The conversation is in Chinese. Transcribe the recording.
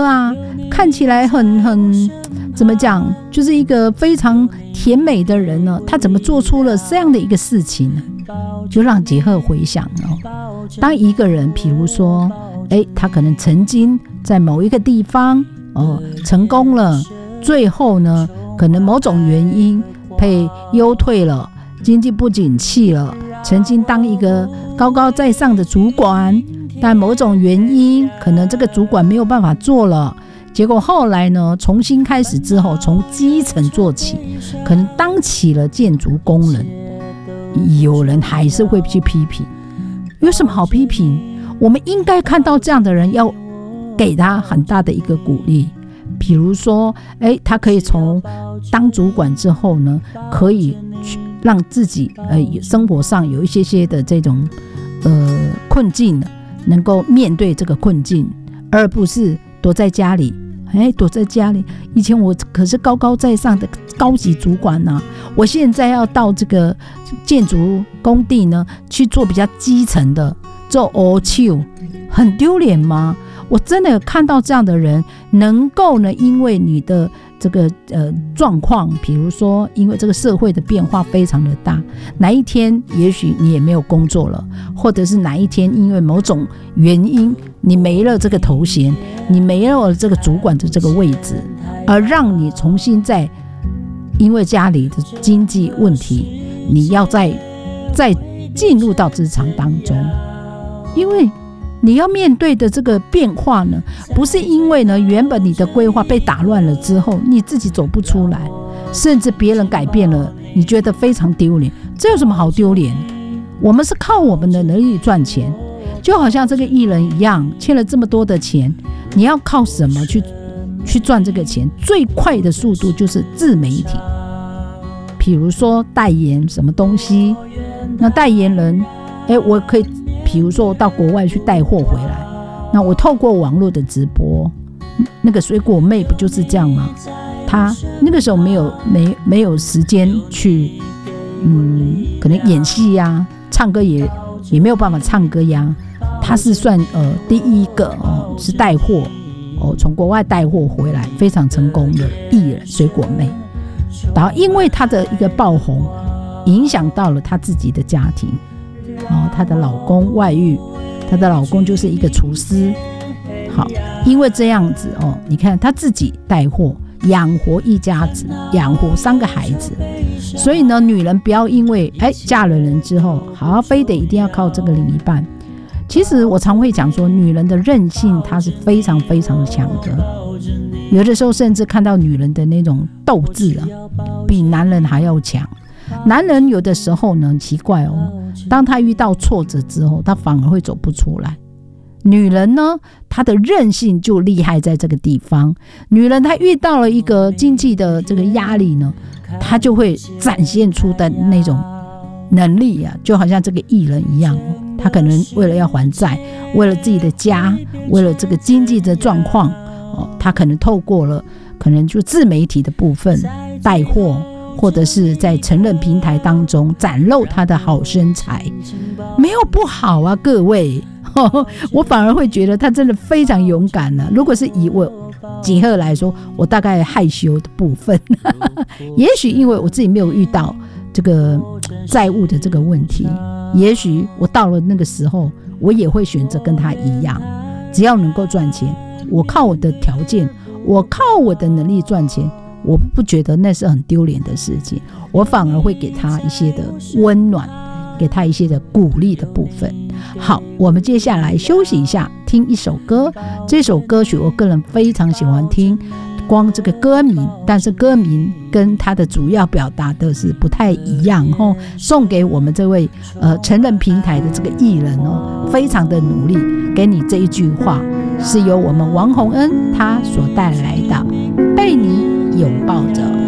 歌啊，看起来很怎么讲，就是一个非常甜美的人呢，他怎么做出了这样的一个事情呢？就让杰赫回想当一个人比如说他可能曾经在某一个地方成功了，最后呢可能某种原因被优退了，经济不景气了，曾经当一个高高在上的主管，但某种原因可能这个主管没有办法做了，结果后来呢重新开始之后，从基层做起，可能当起了建筑工人，有人还是会去批评。有什么好批评？我们应该看到这样的人，要给他很大的一个鼓励。比如说他可以从当主管之后呢，可以让自己生活上有一些的这种困境，能够面对这个困境，而不是躲在家里。躲在家里，以前我可是高高在上的高级主管啊，我现在要到这个建筑工地呢去做比较基层的，做黑手，很丢脸吗？我真的有看到这样的人，能够呢，因为你的这个状况，比如说因为这个社会的变化非常的大，哪一天也许你也没有工作了，或者是哪一天因为某种原因你没了这个头衔，你没了这个主管的这个位置，而让你重新再因为家里的经济问题，你要再进入到职场当中，因为你要面对的这个变化呢，不是因为呢原本你的规划被打乱了之后你自己走不出来，甚至别人改变了，你觉得非常丢脸。这有什么好丢脸？我们是靠我们的能力赚钱，就好像这个艺人一样，欠了这么多的钱，你要靠什么去赚这个钱？最快的速度就是自媒体，比如说代言什么东西，那代言人我可以比如说我到国外去带货回来，那我透过网络的直播，那个水果妹不就是这样吗？她那个时候没有时间去可能演戏呀，唱歌也没有办法唱歌呀。她是算第一个是带货从国外带货回来非常成功的艺人水果妹，然后因为她的一个爆红，影响到了她自己的家庭。她的老公外遇，她的老公就是一个厨师。好，因为这样子你看她自己带货养活一家子，养活3个孩子。所以呢，女人不要因为嫁了人之后，好非得一定要靠这个另一半。其实我常会讲说，女人的韧性她是非常非常强的，有的时候甚至看到女人的那种斗志比男人还要强。男人有的时候呢，奇怪当他遇到挫折之后，他反而会走不出来。女人呢，她的韧性就厉害在这个地方。女人她遇到了一个经济的这个压力呢，她就会展现出的那种能力啊，就好像这个艺人一样，他可能为了要还债，为了自己的家，为了这个经济的状况他可能透过了可能就自媒体的部分带货，或者是在成人平台当中展露他的好身材，没有不好啊，各位我反而会觉得他真的非常勇敢啊。如果是以我杰赫来说，我大概害羞的部分也许因为我自己没有遇到这个债务的这个问题，也许我到了那个时候，我也会选择跟他一样，只要能够赚钱，我靠我的条件，我靠我的能力赚钱，我不觉得那是很丢脸的事情，我反而会给他一些的温暖，给他一些的鼓励的部分。好，我们接下来休息一下，听一首歌。这首歌曲我个人非常喜欢听，光这个歌名，但是歌名跟他的主要表达的是不太一样送给我们这位成人平台的这个艺人非常的努力，给你这一句话是由我们王洪恩他所带来的，被你拥抱着。